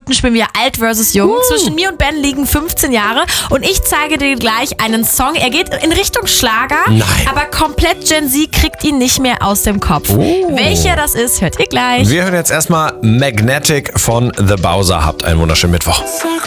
Minuten spielen wir Alt versus Jung. Zwischen mir und Ben liegen 15 Jahre und ich zeige dir gleich einen Song. Er geht in Richtung Schlager, aber komplett Gen Z kriegt ihn nicht mehr aus dem Kopf. Welcher das ist, hört ihr gleich. Wir hören jetzt erstmal Magnetic von The Bowser. Habt einen wunderschönen Mittwoch.